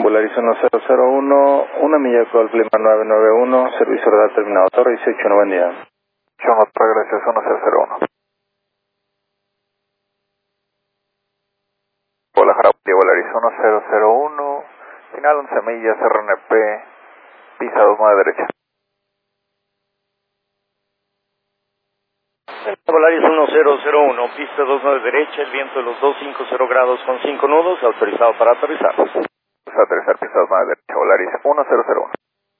Volaris 1001, 1 milla Golf Lima 991, servicio radar terminado, Torre 18, buen día. Gracias, 1001. Hola, Jarapía, Volaris 1001, final 11 millas, RNP, pista 29 derecha. Volaris 1001, pista 29 derecha, el viento de los 250 grados con 5 nudos, autorizado para aterrizar. Aterrizar pista 29 derecha, Volaris 1001.